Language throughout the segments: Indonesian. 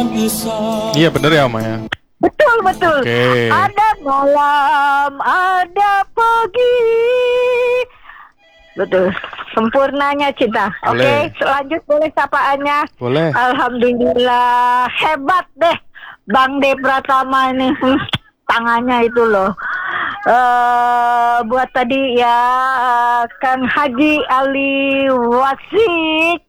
Iya bener ya Oma ya. Betul. Oke. Ada malam, ada pagi. Betul. Sempurnanya cinta. Boleh. Oke, lanjut boleh sapaannya. Boleh. Alhamdulillah, hebat deh Bang De Pratama ini. Tangannya itu loh. Buat tadi ya Kang Haji Ali Wasik,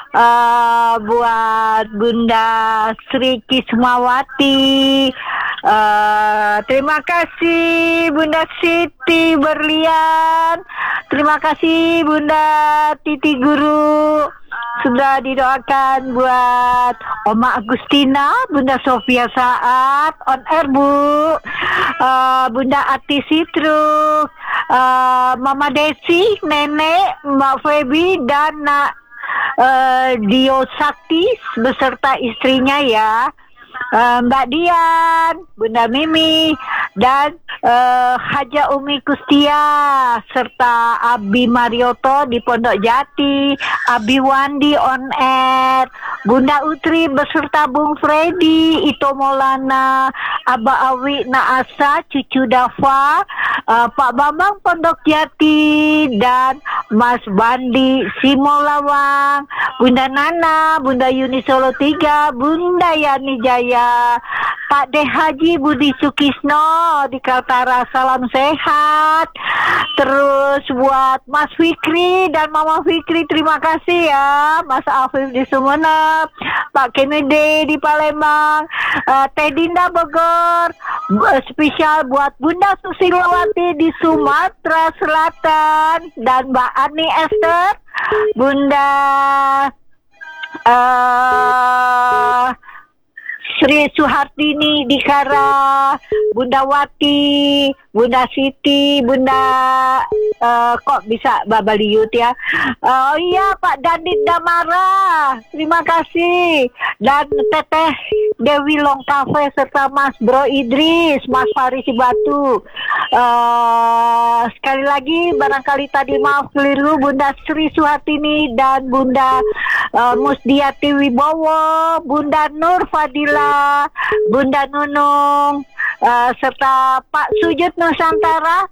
buat Bunda Sri Kismawati, terima kasih Bunda Siti Berlian, terima kasih Bunda Titi Guru, sudah didoakan buat Oma Agustina, Bunda Sofia Saat on air Bu, Bunda Ati Sitruk, Mama Desi, Nenek, Mbak Febi dan Nak Dio Sakti beserta istrinya ya, Mbak Dian, Bunda Mimi dan Haja Umi Kustia serta Abi Marioto di Pondok Jati, Abi Wandi on air, Bunda Utri beserta Bung Freddy, Ito Maulana, Aba Awi Naasa, Cucu Dafa, Pak Bambang Pondok Jati dan Mas Bandi Simolawang, Bunda Nana, Bunda Yuni Solo 3, Bunda Yani Jaya, Pak De Haji Budi Sukisno di Kaltara, salam sehat. Terus buat Mas Fikri dan Mama Fikri, terima kasih ya. Mas Afif di Sumenep, Pak Kennedy di Palembang, Teh Dinda Bogor, spesial buat Bunda Susilowati di Sumatera Selatan dan Mbak Ani Esther, Bunda Sri Suhartini di Kara, Bunda Wati, Bunda Siti, Bunda kok bisa Babaliut ya. Oh iya Pak Dandit Damara, terima kasih. Dan Teteh Dewi Long Cafe serta Mas Bro Idris, Mas Farisi Batu. Sekali lagi barangkali tadi maaf keliru, Bunda Sri Suhartini dan Bunda Musdiati Wibowo, Bunda Nur Fadila, Bunda Nunung, serta Pak Sujud Nusantara.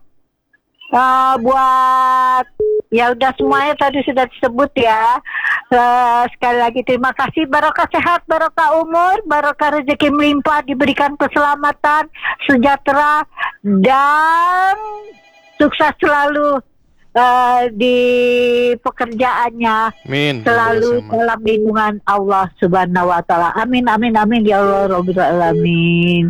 Buat ya udah semuanya tadi sudah disebut ya. Sekali lagi terima kasih, barokah sehat, barokah umur, barokah rezeki melimpah, diberikan keselamatan, sejahtera dan sukses selalu di pekerjaannya. Amin. Selalu dalam lindungan Allah Subhanahu wa taala. Amin ya Allah Rabbil alamin.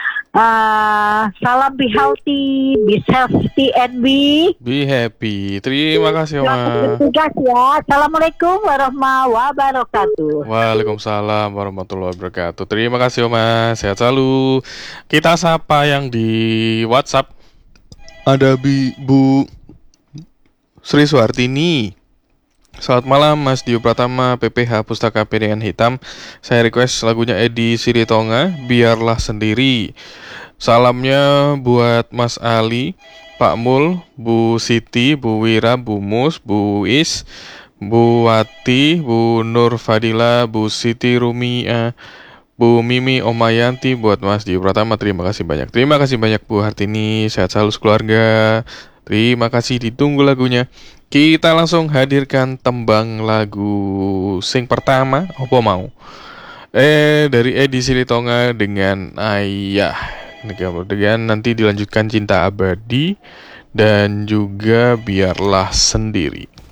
Salam be healthy, be safety and be happy. Terima kasih Oma. Tugas ya. Assalamualaikum warahmatullahi wabarakatuh. Waalaikumsalam warahmatullahi wabarakatuh. Terima kasih Oma. Sehat selalu. Kita sapa yang di WhatsApp. Ada Bu Sri Suhartini. Selamat malam Mas Dio Pratama, PPH Pustaka PDN Hitam. Saya request lagunya Edi Siritonga, Biarlah Sendiri. Salamnya buat Mas Ali, Pak Mul, Bu Siti, Bu Wira, Bu Mus, Bu Is, Bu Wati, Bu Nur Fadila, Bu Siti Rumia, Bu Mimi, Omayanti. Buat Mas Dio Pratama, terima kasih banyak. Terima kasih banyak Bu Hartini, sehat selalu sekeluarga. Terima kasih, ditunggu lagunya. Kita langsung hadirkan tembang lagu sing pertama, apa mau? Dari Edi Silitonga dengan Ayah. Dengan nanti dilanjutkan Cinta Abadi dan juga Biarlah Sendiri.